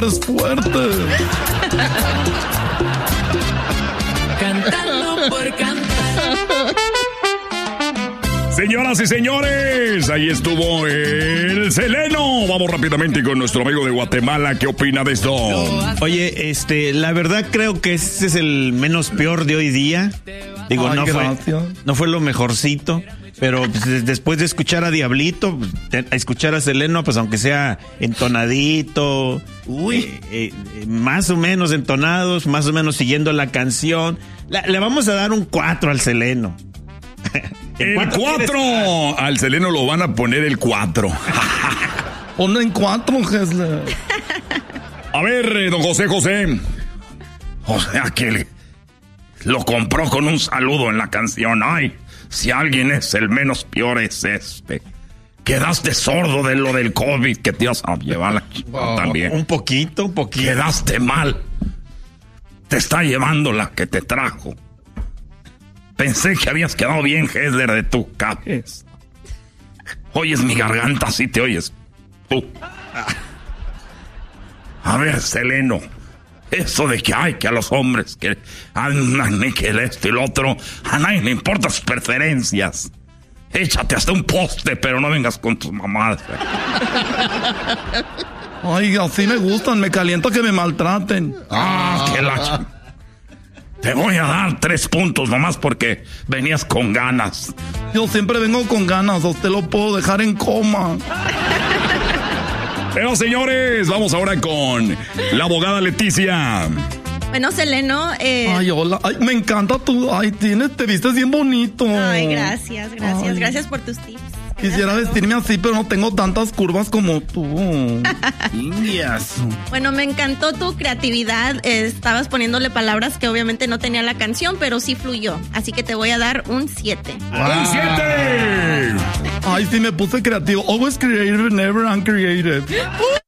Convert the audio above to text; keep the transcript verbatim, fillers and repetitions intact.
es fuerte. Cantando por cantar. Señoras y señores, ahí estuvo el Seleno. Vamos rápidamente con nuestro amigo de Guatemala. ¿Qué opina de esto? Oye, este, la verdad creo que este es el menos peor de hoy día. Digo, Ay, no fue, gracias. no fue lo mejorcito. Pero pues, después de escuchar a Diablito, a escuchar a Seleno, pues aunque sea entonadito, uy, eh, eh, más o menos entonados, más o menos siguiendo la canción, la, le vamos a dar un cuatro al Seleno. El cuatro. Al Seleno lo van a poner el cuatro. Ponle en cuatro, Hesler. A ver, eh, don José José. O sea que lo compró con un saludo en la canción. Ay, si alguien es el menos peor es este. Quedaste sordo de lo del COVID que te ibas a llevar la Oh, también. un poquito, un poquito. Quedaste mal. Te está llevando la que te trajo. Pensé que habías quedado bien, Hesler, de tu cabeza. Oyes mi garganta, así te oyes tú. A ver, Seleno. Eso de que hay que a los hombres que andan que el esto y el otro, a nadie le importan sus preferencias. Échate hasta un poste, pero no vengas con tus mamadas. Ay, así me gustan, me calienta que me maltraten. Ah, que la... Te voy a dar tres puntos nomás porque venías con ganas. Yo siempre vengo con ganas, a usted lo puedo dejar en coma. Pero señores, vamos ahora con la abogada Leticia. Bueno, Seleno, eh... Ay, hola, ay, me encanta tú, ay, tienes, te vistes bien bonito. Ay, gracias, gracias, Ay. gracias por tus tips. Quisiera vestirme así, pero no tengo tantas curvas como tú. Indias. Bueno, me encantó tu creatividad. Eh, estabas poniéndole palabras que obviamente no tenía la canción, pero sí fluyó. Así que te voy a dar un siete. ¡Un siete! Ay, sí, me puse creativo. Always creative, never uncreative.